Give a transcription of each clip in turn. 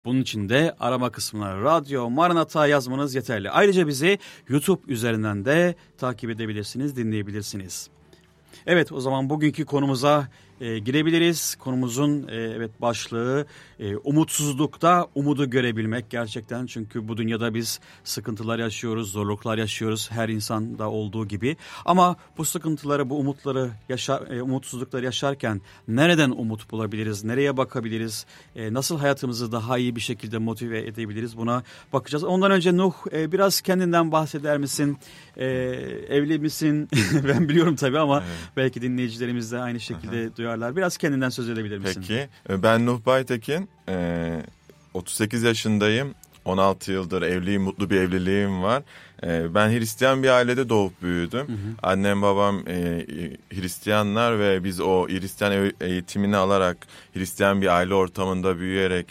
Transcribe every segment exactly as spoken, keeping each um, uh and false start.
Bunun için de arama kısmına Radyo Maranata yazmanız yeterli. Ayrıca bizi YouTube üzerinden de takip edebilirsiniz, dinleyebilirsiniz. Evet, o zaman bugünkü konumuza e, girebiliriz. Konumuzun e, evet başlığı e, umutsuzlukta umudu görebilmek gerçekten. Çünkü bu dünyada biz sıkıntılar yaşıyoruz, zorluklar yaşıyoruz her insanda olduğu gibi. Ama bu sıkıntıları, bu umutları, yaşa, e, umutsuzlukları yaşarken nereden umut bulabiliriz, nereye bakabiliriz, e, nasıl hayatımızı daha iyi bir şekilde motive edebiliriz, buna bakacağız. Ondan önce Nuh e, biraz kendinden bahseder misin? E, evli misin? Ben biliyorum tabii ama evet, belki dinleyicilerimiz de aynı şekilde Aha. duyarlar. Biraz kendinden söz edebilir misin? Peki. Ben Nuh Baytekin. otuz sekiz yaşındayım. on altı yıldır evliyim. Mutlu bir evliliğim var. Ben Hristiyan bir ailede doğup büyüdüm. Hı hı. Annem babam Hristiyanlar ve biz o Hristiyan eğitimini alarak Hristiyan bir aile ortamında büyüyerek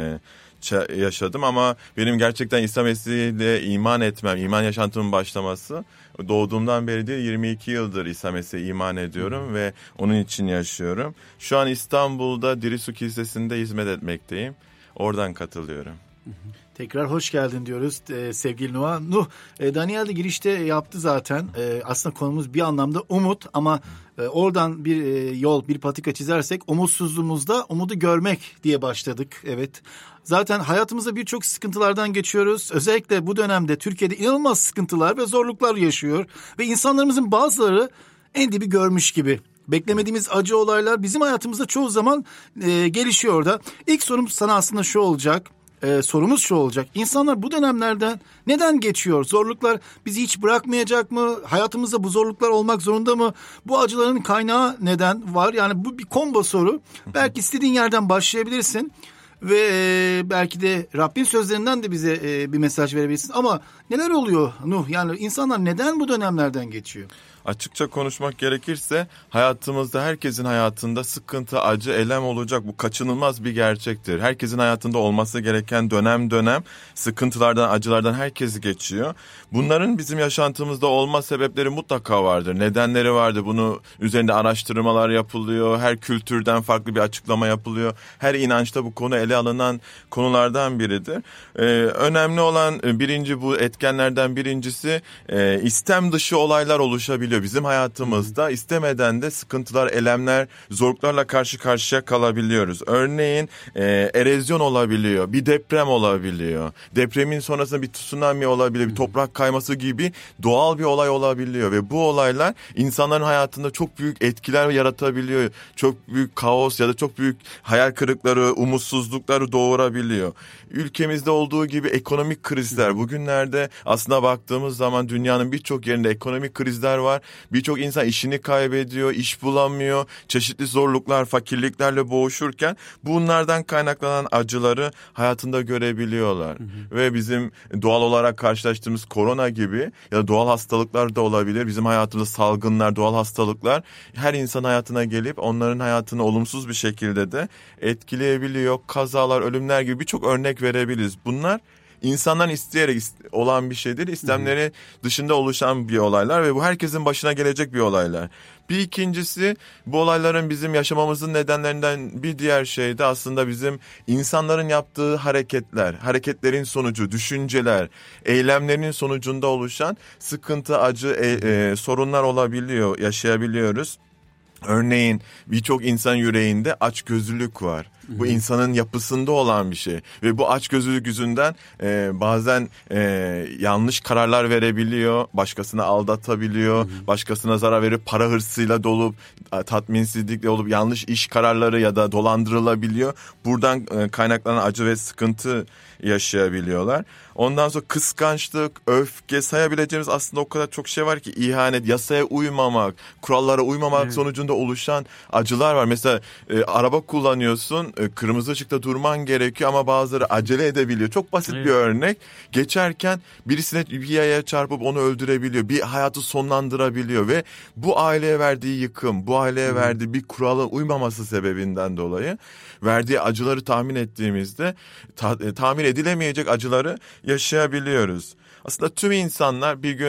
yaşadım ama benim gerçekten İsa Mesih'le iman etmem, iman yaşantımın başlaması doğduğumdan beri değil, yirmi iki yıldır İsa Mesih'e iman ediyorum hmm. ve onun için yaşıyorum. Şu an İstanbul'da Dirisu Kilisesi'nde hizmet etmekteyim. Oradan katılıyorum. Tekrar hoş geldin diyoruz ee, sevgili Nuh. Nuh, e, Daniel de girişte yaptı zaten. E, aslında konumuz bir anlamda umut ama e, oradan bir e, yol, bir patika çizersek umutsuzluğumuzda umudu görmek diye başladık. Evet. Zaten hayatımızda birçok sıkıntılardan geçiyoruz. Özellikle bu dönemde Türkiye'de inanılmaz sıkıntılar ve zorluklar yaşıyor. Ve insanlarımızın bazıları en dibi görmüş gibi. Beklemediğimiz acı olaylar bizim hayatımızda çoğu zaman e, gelişiyor da. İlk sorum sana aslında şu olacak. Ee, sorumuz şu olacak. İnsanlar bu dönemlerden neden geçiyor? Zorluklar bizi hiç bırakmayacak mı? Hayatımızda bu zorluklar olmak zorunda mı? Bu acıların kaynağı neden var? Yani bu bir combo soru. Belki istediğin yerden başlayabilirsin. Ve e, belki de Rabbin sözlerinden de bize e, bir mesaj verebilirsin. Ama neler oluyor Nuh? Yani insanlar neden bu dönemlerden geçiyor? Açıkça konuşmak gerekirse hayatımızda, herkesin hayatında sıkıntı, acı, elem olacak. Bu kaçınılmaz bir gerçektir. Herkesin hayatında olması gereken dönem dönem sıkıntılardan, acılardan herkes geçiyor. Bunların bizim yaşantımızda olma sebepleri mutlaka vardır. Nedenleri vardır. Bunu üzerinde araştırmalar yapılıyor. Her kültürden farklı bir açıklama yapılıyor. Her inançta bu konu ele alınan konulardan biridir. Ee, önemli olan birinci bu etkenlerden birincisi e, istem dışı olaylar oluşabiliyor. Bizim hayatımızda istemeden de sıkıntılar, elemler, zorluklarla karşı karşıya kalabiliyoruz. Örneğin e, erozyon olabiliyor, bir deprem olabiliyor. Depremin sonrasında bir tsunami olabiliyor, bir toprak kayması gibi doğal bir olay olabiliyor. Ve bu olaylar insanların hayatında çok büyük etkiler yaratabiliyor. Çok büyük kaos ya da çok büyük hayal kırıkları, umutsuzlukları doğurabiliyor. Ülkemizde olduğu gibi ekonomik krizler, bugünlerde aslında baktığımız zaman dünyanın birçok yerinde ekonomik krizler var. Birçok insan işini kaybediyor, iş bulamıyor, çeşitli zorluklar, fakirliklerle boğuşurken bunlardan kaynaklanan acıları hayatında görebiliyorlar. Hı hı. Ve bizim doğal olarak karşılaştığımız korona gibi ya da doğal hastalıklar da olabilir. Bizim hayatımızda salgınlar, doğal hastalıklar her insan hayatına gelip onların hayatını olumsuz bir şekilde de etkileyebiliyor. Kazalar, ölümler gibi birçok örnek verebiliriz. Bunlar İnsandan isteyerek olan bir şeydir. İstemleri dışında oluşan bir olaylar ve bu herkesin başına gelecek bir olaylar. Bir ikincisi, bu olayların bizim yaşamamızın nedenlerinden bir diğer şey de aslında bizim insanların yaptığı hareketler, hareketlerin sonucu, düşünceler, eylemlerin sonucunda oluşan sıkıntı, acı, e, e, sorunlar olabiliyor, yaşayabiliyoruz. Örneğin birçok insan yüreğinde açgözlülük var. Bu insanın yapısında olan bir şey ve bu açgözlülük yüzünden e, bazen e, yanlış kararlar verebiliyor, başkasını aldatabiliyor, hı hı. başkasına zarar verip para hırsıyla dolup tatminsizlikle olup yanlış iş kararları ya da dolandırılabiliyor. Buradan e, kaynaklanan acı ve sıkıntı yaşayabiliyorlar. Ondan sonra kıskançlık, öfke, sayabileceğimiz aslında o kadar çok şey var ki, ihanet, yasaya uymamak, kurallara uymamak evet. sonucunda oluşan acılar var. Mesela e, araba kullanıyorsun, e, kırmızı ışıkta durman gerekiyor ama bazıları acele edebiliyor. Çok basit evet. bir örnek. Geçerken birisine bir yaya çarpıp onu öldürebiliyor. Bir hayatı sonlandırabiliyor ve bu aileye verdiği yıkım, bu aileye hmm. verdiği bir kurala uymaması sebebinden dolayı verdiği acıları tahmin ettiğimizde ta, e, tahmin edilemeyecek acıları yaşayabiliyoruz. Aslında tüm insanlar bir gün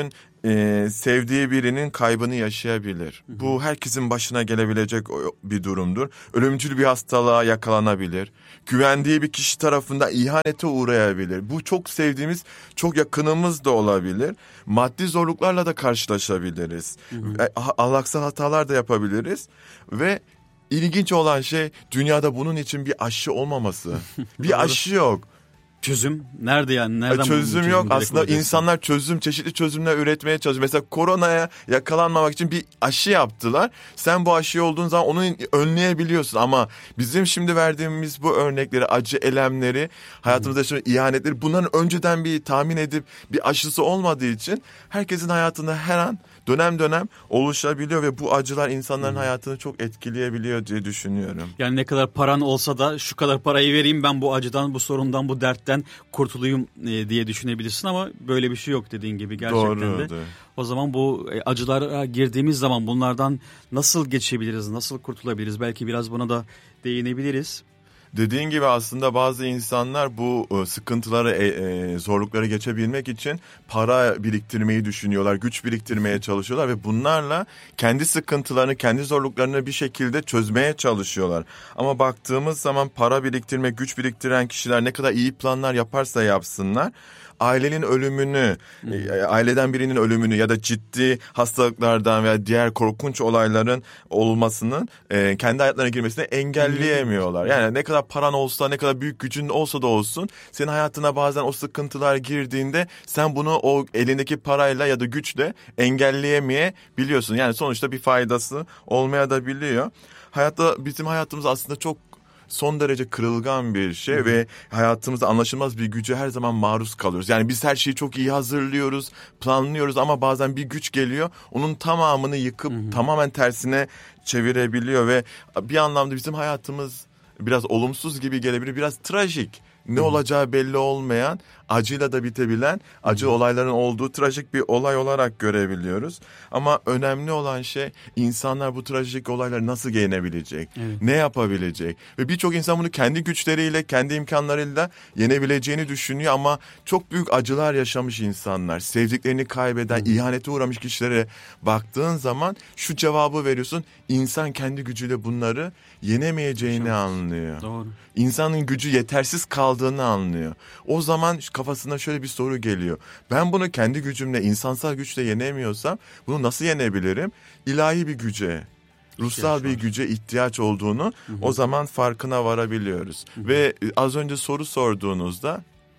e, sevdiği birinin kaybını yaşayabilir. Hı hı. Bu herkesin başına gelebilecek bir durumdur. Ölümcül bir hastalığa yakalanabilir. Güvendiği bir kişi tarafından ihanete uğrayabilir. Bu çok sevdiğimiz, çok yakınımız da olabilir. Maddi zorluklarla da karşılaşabiliriz. Hı hı. Ahlaksal hatalar da yapabiliriz. Ve ilginç olan şey dünyada bunun için bir aşı olmaması. Bir aşı yok. Çözüm nerede yani? Nereden çözüm yok. Çözüm Aslında insanlar çözüm, çeşitli çözümler üretmeye çalışıyor. Mesela koronaya yakalanmamak için bir aşı yaptılar. Sen bu aşı olduğun zaman onu önleyebiliyorsun. Ama bizim şimdi verdiğimiz bu örnekleri, acı elemleri, hayatımızda yaşanan ihanetleri, bunların önceden bir tahmin edip bir aşısı olmadığı için herkesin hayatında her an dönem dönem oluşabiliyor ve bu acılar insanların hmm. hayatını çok etkileyebiliyor diye düşünüyorum. Yani ne kadar paran olsa da şu kadar parayı vereyim ben bu acıdan, bu sorundan, bu dertten kurtulayım diye düşünebilirsin ama böyle bir şey yok dediğin gibi gerçekten Doğru, de. doğru. O zaman bu acılara girdiğimiz zaman bunlardan nasıl geçebiliriz, nasıl kurtulabiliriz? Belki biraz buna da değinebiliriz. Dediğin gibi aslında bazı insanlar bu sıkıntıları, e, e, zorlukları geçebilmek için para biriktirmeyi düşünüyorlar, güç biriktirmeye çalışıyorlar ve bunlarla kendi sıkıntılarını, kendi zorluklarını bir şekilde çözmeye çalışıyorlar. Ama baktığımız zaman para biriktirme, güç biriktiren kişiler ne kadar iyi planlar yaparsa yapsınlar, ailenin ölümünü, hmm. aileden birinin ölümünü ya da ciddi hastalıklardan veya diğer korkunç olayların olmasının e, kendi hayatlarına girmesini engelleyemiyorlar. Yani ne kadar paran olsa, ne kadar büyük gücün olsa da olsun, senin hayatına bazen o sıkıntılar girdiğinde sen bunu o elindeki parayla ya da güçle engelleyemeyebiliyorsun. Yani sonuçta bir faydası olmaya da biliyor. Hayatta, bizim hayatımız aslında çok son derece kırılgan bir şey Hı-hı. ve hayatımızda anlaşılmaz bir güce her zaman maruz kalıyoruz. Yani biz her şeyi çok iyi hazırlıyoruz, planlıyoruz ama bazen bir güç geliyor, onun tamamını yıkıp Hı-hı. tamamen tersine çevirebiliyor ve bir anlamda bizim hayatımız biraz olumsuz gibi gelebilir, biraz trajik. Ne Hı-hı. olacağı belli olmayan, acıyla da bitebilen, acı Hı-hı. olayların olduğu trajik bir olay olarak görebiliyoruz. Ama önemli olan şey, insanlar bu trajik olayları nasıl yenebilecek, evet. ne yapabilecek? Ve birçok insan bunu kendi güçleriyle, kendi imkanlarıyla yenebileceğini düşünüyor ama çok büyük acılar yaşamış insanlar, sevdiklerini kaybeden, Hı-hı. ihanete uğramış kişilere baktığın zaman şu cevabı veriyorsun: İnsan kendi gücüyle bunları yenemeyeceğini Yaşamış. anlıyor. Doğru. İnsanın gücü yetersiz kaldığını anlıyor. O zaman kafasına şöyle bir soru geliyor: ben bunu kendi gücümle, insansal güçle yenemiyorsam bunu nasıl yenebilirim? İlahi bir güce, ruhsal bir güce ihtiyaç olduğunu hı hı. o zaman farkına varabiliyoruz. Hı hı. Ve az önce soru sorduğunuzda,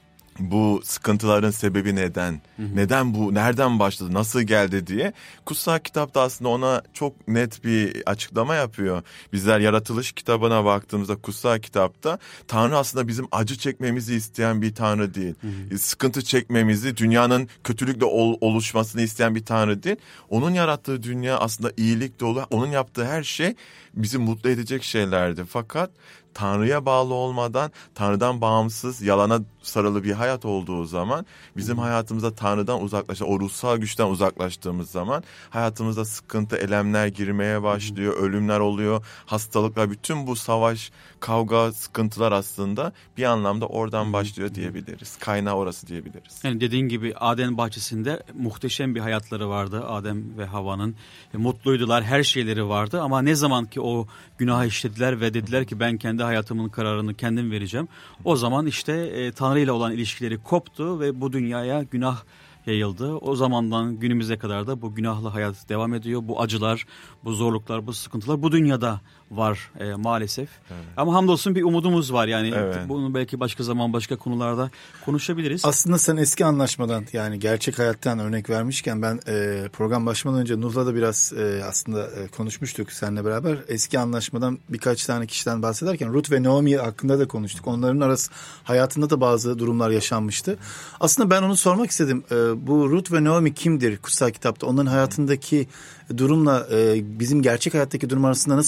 bu sıkıntıların sebebi neden? Hı hı. Neden bu? Nereden başladı? Nasıl geldi diye. Kutsal kitapta aslında ona çok net bir açıklama yapıyor. Bizler yaratılış kitabına baktığımızda, kutsal kitapta Tanrı aslında bizim acı çekmemizi isteyen bir Tanrı değil. Hı hı. Sıkıntı çekmemizi, dünyanın kötülükle ol, oluşmasını isteyen bir Tanrı değil. Onun yarattığı dünya aslında iyilik dolu. Onun yaptığı her şey bizi mutlu edecek şeylerdi. Fakat Tanrı'ya bağlı olmadan, Tanrı'dan bağımsız, yalana sarılı bir hayat olduğu zaman, bizim hayatımıza Tanrı'dan uzaklaşan, o ruhsal güçten uzaklaştığımız zaman hayatımızda sıkıntı, elemler girmeye başlıyor, ölümler oluyor, hastalıklar, bütün bu savaş, kavga, sıkıntılar aslında bir anlamda oradan başlıyor diyebiliriz. Kaynağı orası diyebiliriz. Yani dediğin gibi Adem bahçesinde muhteşem bir hayatları vardı, Adem ve Havva'nın. E, mutluydular, her şeyleri vardı ama ne zaman ki o günah işlediler ve dediler ki ben kendi hayatımın kararını kendim vereceğim, o zaman işte e, Tanrı ile olan ilişkileri koptu ve bu dünyaya günah yayıldı. O zamandan günümüze kadar da bu günahlı hayat devam ediyor. Bu acılar, bu zorluklar, bu sıkıntılar bu dünyada var e, maalesef. Evet. Ama hamdolsun bir umudumuz var. Yani evet. bunu belki başka zaman başka konularda konuşabiliriz. Aslında sen eski anlaşmadan, yani gerçek hayattan örnek vermişken, ben e, program başlamadan önce Nuh'la da biraz e, aslında e, konuşmuştuk seninle beraber. Eski anlaşmadan birkaç tane kişiden bahsederken Ruth ve Naomi hakkında da konuştuk. Onların arası hayatında da bazı durumlar yaşanmıştı. Aslında ben onu sormak istedim. E, bu Ruth ve Naomi kimdir kutsal kitapta? Onların hayatındaki durumla e, bizim gerçek hayattaki durum arasında nasıl bir köprü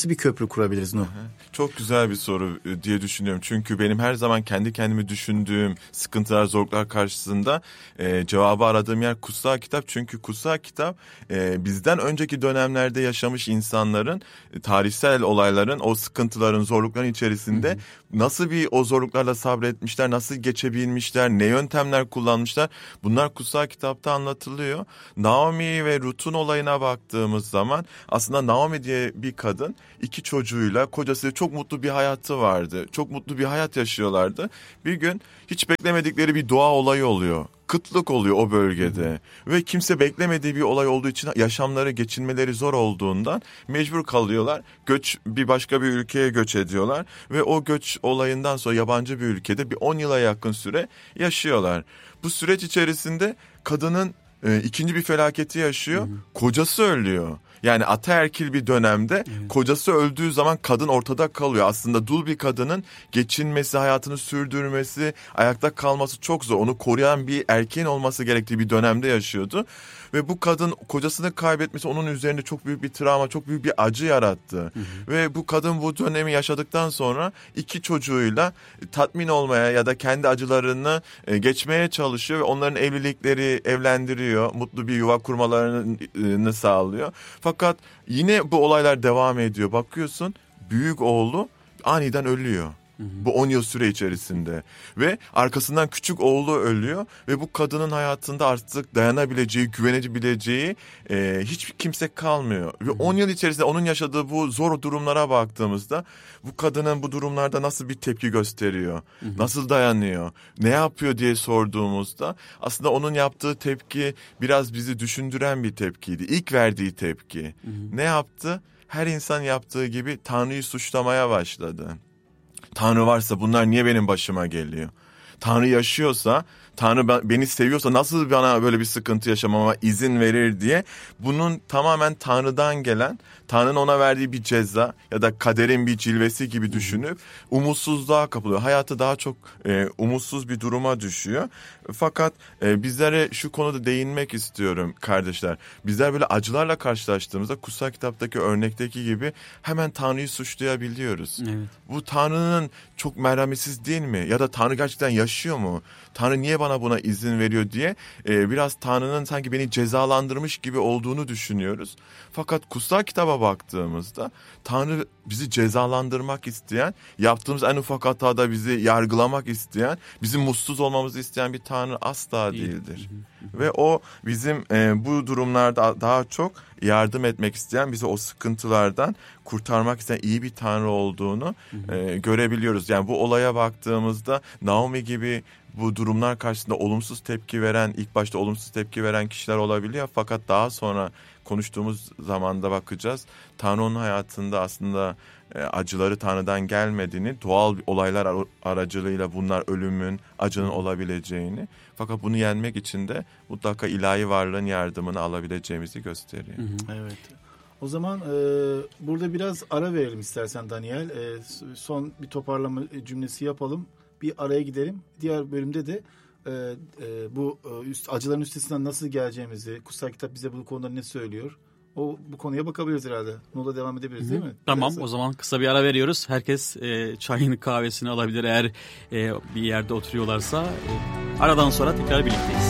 kurabiliriz Nuh? Çok güzel bir soru diye düşünüyorum. Çünkü benim her zaman kendi kendimi düşündüğüm sıkıntılar, zorluklar karşısında e, cevabı aradığım yer kutsal kitap. Çünkü kutsal kitap e, bizden önceki dönemlerde yaşamış insanların, e, tarihsel olayların, o sıkıntıların, zorlukların içerisinde hı hı. nasıl bir o zorluklarla sabretmişler, nasıl geçebilmişler, ne yöntemler kullanmışlar. Bunlar kutsal kitapta anlatılıyor. Naomi ve Rut'un olayına baktığımız zaman aslında Naomi diye bir kadın iki çocuğuyla, kocasıyla çok mutlu bir hayatı vardı. Çok mutlu bir hayat yaşıyorlardı. Bir gün hiç beklemedikleri bir doğa olayı oluyor. Kıtlık oluyor o bölgede. Hı hı. Ve kimse beklemediği bir olay olduğu için yaşamları, geçinmeleri zor olduğundan mecbur kalıyorlar. Göç, bir başka bir ülkeye göç ediyorlar. Ve o göç olayından sonra yabancı bir ülkede bir on yıla yakın süre yaşıyorlar. Bu süreç içerisinde kadının e, ikinci bir felaketi yaşıyor. Hı hı. Kocası ölüyor. Yani ataerkil bir dönemde evet. kocası öldüğü zaman kadın ortada kalıyor. Aslında dul bir kadının geçinmesi, hayatını sürdürmesi, ayakta kalması çok zor. Onu koruyan bir erkeğin olması gerektiği bir dönemde yaşıyordu. Ve bu kadın kocasını kaybetmesi onun üzerinde çok büyük bir travma, çok büyük bir acı yarattı. Hı hı. Ve bu kadın bu dönemi yaşadıktan sonra iki çocuğuyla tatmin olmaya ya da kendi acılarını geçmeye çalışıyor. Ve onların evlilikleri evlendiriyor, mutlu bir yuva kurmalarını sağlıyor. Fakat yine bu olaylar devam ediyor. Bakıyorsun büyük oğlu aniden ölüyor. Hı hı. Bu on yıl süre içerisinde ve arkasından küçük oğlu ölüyor ve bu kadının hayatında artık dayanabileceği, güvenebileceği e, hiçbir kimse kalmıyor. Ve on yıl içerisinde onun yaşadığı bu zor durumlara baktığımızda bu kadının bu durumlarda nasıl bir tepki gösteriyor, hı hı. nasıl dayanıyor, ne yapıyor diye sorduğumuzda aslında onun yaptığı tepki biraz bizi düşündüren bir tepkiydi. İlk verdiği tepki. Hı hı. Ne yaptı? Her insan yaptığı gibi Tanrı'yı suçlamaya başladı. Tanrı varsa bunlar niye benim başıma geliyor? Tanrı yaşıyorsa, Tanrı beni seviyorsa nasıl bana böyle bir sıkıntı yaşamama izin verir diye bunun tamamen Tanrı'dan gelen, Tanrı'nın ona verdiği bir ceza ya da kaderin bir cilvesi gibi düşünüp umutsuzluğa kapılıyor. Hayatı daha çok e, umutsuz bir duruma düşüyor. Fakat e, bizlere şu konuda değinmek istiyorum kardeşler. Bizler böyle acılarla karşılaştığımızda kutsal kitaptaki örnekteki gibi hemen Tanrı'yı suçlayabiliyoruz. Evet. Bu Tanrı'nın çok merhametsiz değil mi? Ya da Tanrı gerçekten yaşıyor mu? Tanrı niye bana buna izin veriyor diye e, biraz Tanrı'nın sanki beni cezalandırmış gibi olduğunu düşünüyoruz. Fakat kutsal kitaba baktığımızda Tanrı bizi cezalandırmak isteyen, yaptığımız en ufak hatada bizi yargılamak isteyen, bizim mutsuz olmamızı isteyen bir Tanrı asla değildir. Ve o bizim e, bu durumlarda daha çok yardım etmek isteyen, bizi o sıkıntılardan kurtarmak isteyen iyi bir Tanrı olduğunu e, görebiliyoruz. Yani bu olaya baktığımızda Naomi gibi bu durumlar karşısında olumsuz tepki veren, ilk başta olumsuz tepki veren kişiler olabiliyor. Fakat daha sonra konuştuğumuz zamanda bakacağız. Tanrı onun hayatında aslında e, acıları Tanrı'dan gelmediğini, doğal olaylar aracılığıyla bunlar ölümün, acının olabileceğini. Fakat bunu yenmek için de mutlaka ilahi varlığın yardımını alabileceğimizi gösteriyor. Hı hı. Evet. O zaman e, burada biraz ara verelim istersen Daniel. E, son bir toparlama cümlesi yapalım. Bir araya gidelim. Diğer bölümde de e, e, bu e, üst, acıların üstesinden nasıl geleceğimizi, kutsal kitap bize bu konuda ne söylüyor? O bu konuya bakabiliriz herhalde. Nol'a devam edebiliriz. Hı-hı. Değil mi? Tamam. Biraz... O zaman kısa bir ara veriyoruz. Herkes e, çayını kahvesini alabilir eğer e, bir yerde oturuyorlarsa. E, aradan sonra tekrar birlikteyiz.